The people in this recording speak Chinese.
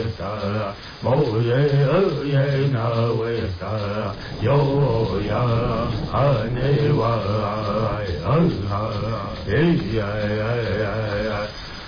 萨，摩耶阿耶那维萨，哟呀阿尼瓦哎啊哎呀呀呀呀。